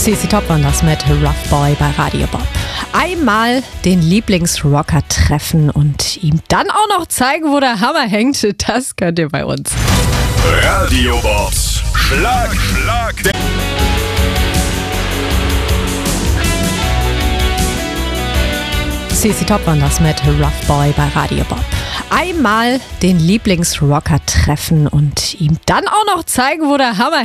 CC Top waren das mit Rough Boy bei Radio Bob. Einmal den Lieblingsrocker treffen und ihm dann auch noch zeigen, wo der Hammer hängt, das könnt ihr bei uns. Radio Bobs Schlag der CC Top waren das mit Rough Boy bei Radio Bob. Einmal den Lieblingsrocker treffen und ihm dann auch noch zeigen, wo der Hammer